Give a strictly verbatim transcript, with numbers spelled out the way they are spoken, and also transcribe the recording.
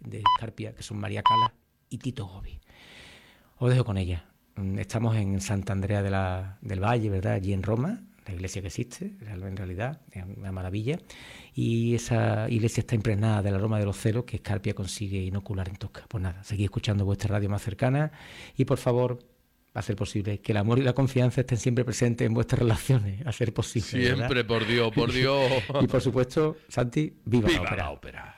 de Escarpia, que son María Cala y Tito Gobi. Os dejo con ella. Estamos en Santa Andrea de la, del Valle, ¿verdad? Allí en Roma, la iglesia que existe, en realidad, es una maravilla. Y esa iglesia está impregnada del aroma de los celos que Escarpia consigue inocular en Tosca. Pues nada, seguid escuchando vuestra radio más cercana y, por favor, va a ser posible que el amor y la confianza estén siempre presentes en vuestras relaciones, a ser posible. Siempre, ¿verdad? por Dios, por Dios. Y, por supuesto, Santi, viva, ¡Viva la ópera! la ópera!